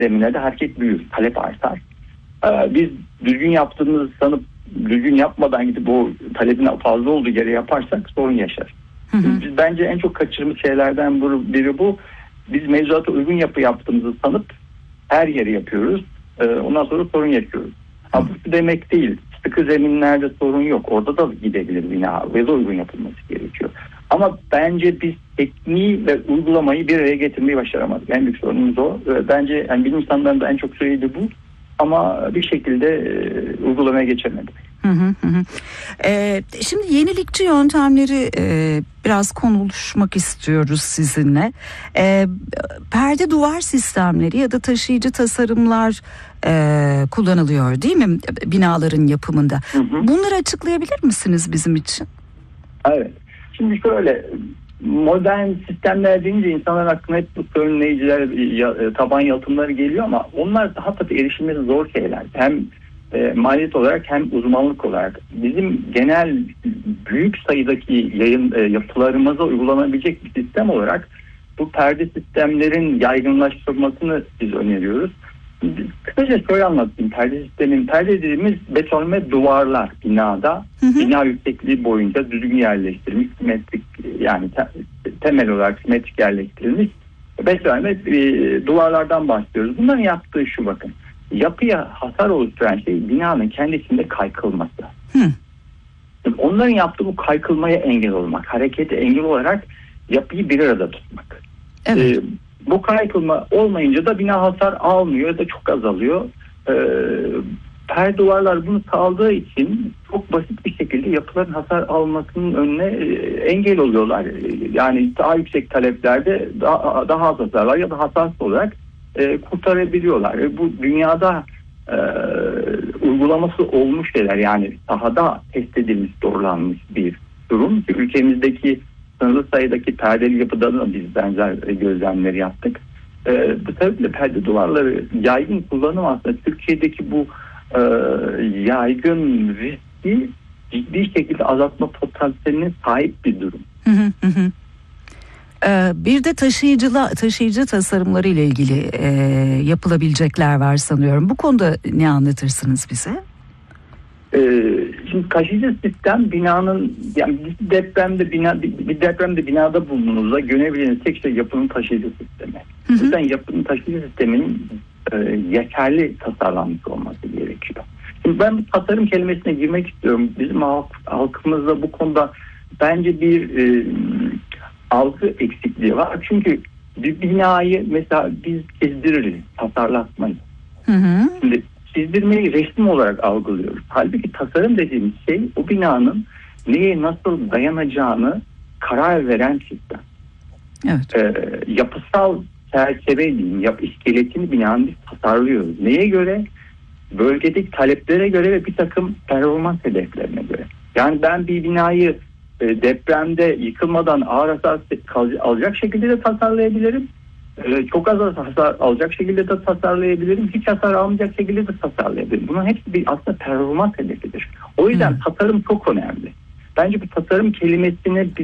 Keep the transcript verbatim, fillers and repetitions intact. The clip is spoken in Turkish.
sistemine de hareket büyür, talep artar. Ee, biz düzgün yaptığımızı sanıp düzgün yapmadan gidip o talebin fazla olduğu yere yaparsak sorun yaşar. Hı hı. Biz, bence en çok kaçırmış şeylerden biri bu. Biz mevzuata uygun yapı yaptığımızı sanıp her yeri yapıyoruz. Ee, ondan sonra sorun yaşıyoruz. Ha, bu demek değil. Sıkı zeminlerde sorun yok. Orada da gidebilir bina ve de uygun yapılması gerekiyor. Ama bence biz tekniği ve uygulamayı bir araya getirmeyi başaramadık. En büyük sorunumuz o. Bence yani bilim insanlarının da en çok söylediği bu. Ama bir şekilde e, uygulamaya geçemedik. Hı hı hı. Ee, şimdi yenilikçi yöntemleri e, biraz konuşmak istiyoruz sizinle. E, perde duvar sistemleri ya da taşıyıcı tasarımlar e, kullanılıyor değil mi binaların yapımında? Hı hı. Bunları açıklayabilir misiniz bizim için? Evet. Şimdi şöyle, modern sistemler deyince insanların aklına hep bu önleyiciler, taban yalıtımları geliyor ama onlar daha tabii erişilmesi zor şeyler. Hem e, maliyet olarak hem uzmanlık olarak. Bizim genel büyük sayıdaki yayın e, yapılarımıza uygulanabilecek bir sistem olarak bu perde sistemlerin yaygınlaştırılmasını biz öneriyoruz. Kısaca şöyle anlatayım. Perde sistemin, perde dediğimiz beton ve duvarlar binada, hı hı. bina yüksekliği boyunca düzgün yerleştirilmiş, simetrik, yani te, temel olarak simetrik yerleştirilmiş beton ve e, duvarlardan bahsediyoruz. Bunların yaptığı şu, bakın. Yapıya hasar oluşturan şey binanın kendisinde kaykılması. Hı. Onların yaptığı bu kaykılmaya engel olmak, harekete engel olarak yapıyı bir arada tutmak. Evet. Ee, bu kaykılma olmayınca da bina hasar almıyor ya da çok azalıyor. Ee, perde duvarlar bunu sağladığı için çok basit bir şekilde yapıların hasar almasının önüne e, engel oluyorlar. Yani daha yüksek taleplerde daha, daha az hasarlar ya da hasarsız olarak e, kurtarabiliyorlar. E, bu dünyada e, uygulaması olmuş şeyler, yani sahada test edilmiş, doğrulanmış bir durum. Ülkemizdeki sınırlı sayıdaki perdeli yapıda da biz benzer gözlemleri yaptık. Ee, bu sebeple perde duvarları yaygın kullanım aslında Türkiye'deki bu e, yaygın riski ciddi şekilde azaltma potansiyeline sahip bir durum. Hı hı hı. Ee, bir de taşıyıcıla, taşıyıcı tasarımları ile ilgili e, yapılabilecekler var sanıyorum. Bu konuda ne anlatırsınız bize? Şimdi taşıyıcı sistem binanın, yani bir depremde bina bir depremde binada bulunduğunuzda görebileceğiniz tek şey yapının taşıyıcı sistemi. O yüzden yapının taşıyıcı sisteminin e, yeterli tasarlanmış olması gerekiyor. Şimdi ben tasarım kelimesine girmek istiyorum. Bizim halk, halkımızda bu konuda bence bir e, algı eksikliği var. Çünkü bir binayı mesela biz çizdiririz, tasarlatmayız. Hı hı. Şimdi çizdirmeyi resim olarak algılıyoruz. Halbuki tasarım dediğimiz şey o binanın neye nasıl dayanacağını karar veren sistem. Evet. Ee, yapısal çerçeve diyeyim, yap, iskeletini binanın biz tasarlıyoruz. Neye göre? Bölgedeki taleplere göre ve bir takım performans hedeflerine göre. Yani ben bir binayı e, depremde yıkılmadan ağır hasar alacak şekilde de tasarlayabilirim. Çok az hasar alacak şekilde de tasarlayabilirim. Hiç hasar almayacak şekilde de tasarlayabilirim. Bunun hepsi bir aslında performans hedefidir. O yüzden hmm. tasarım çok önemli. Bence bu tasarım kelimesine